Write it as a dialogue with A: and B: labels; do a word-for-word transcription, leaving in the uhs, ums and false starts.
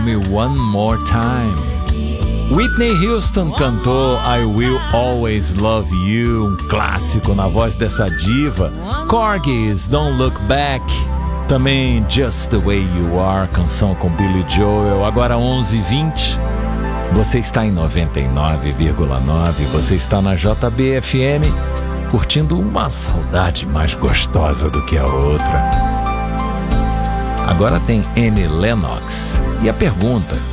A: Me One More Time. Whitney Houston cantou I Will Always Love You, um clássico na voz dessa diva. Corgis, Don't Look Back. Também Just the Way You Are, canção com Billy Joel. Agora onze e vinte. Você está em noventa e nove vírgula nove. Você está na J B F M, curtindo uma saudade mais gostosa do que a outra. Agora tem Annie Lennox. E a pergunta: